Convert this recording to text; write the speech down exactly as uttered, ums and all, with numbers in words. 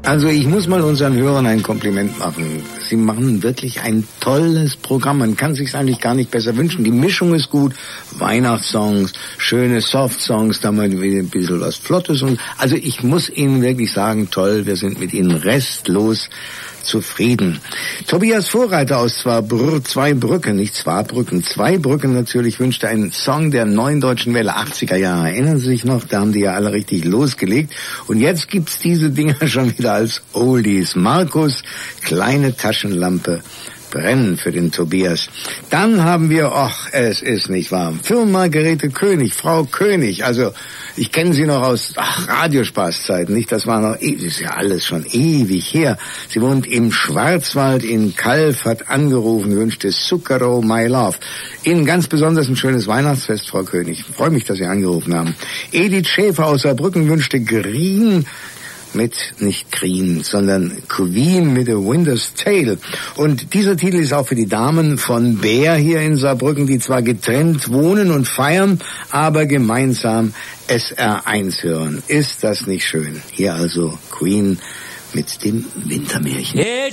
Also ich muss mal unseren Hörern ein Kompliment machen. Sie machen wirklich ein tolles Programm. Man kann sich's eigentlich gar nicht besser wünschen. Die Mischung ist gut. Weihnachtssongs, schöne Soft-Songs, da mal wieder ein bisschen was Flottes. Und also ich muss Ihnen wirklich sagen, toll, wir sind mit Ihnen restlos zufrieden. Tobias Vorreiter aus Zwar zwei Brücken, nicht Zwarbrücken, zwei Brücken natürlich, wünschte einen Song der neuen deutschen Welle, achtziger Jahre. Erinnern Sie sich noch? Da haben die ja alle richtig losgelegt. Und jetzt gibt's diese Dinger schon wieder als Oldies. Markus, kleine Taschenlampe brennen für den Tobias. Dann haben wir, ach, es ist nicht warm, für Margarete König, Frau König, also ich kenne sie noch aus ach, Radiospaßzeiten, nicht? Das war noch, das ist ja alles schon ewig her. Sie wohnt im Schwarzwald in Calw, hat angerufen, wünschte Zucchero My Love. Ihnen ganz besonders ein schönes Weihnachtsfest, Frau König. Ich freue mich, dass Sie angerufen haben. Edith Schäfer aus Saarbrücken wünschte Green mit, nicht Green, sondern Queen mit A Winter's Tale. Und dieser Titel ist auch für die Damen von Bär hier in Saarbrücken, die zwar getrennt wohnen und feiern, aber gemeinsam S R eins hören. Ist das nicht schön? Hier also Queen mit dem Wintermärchen.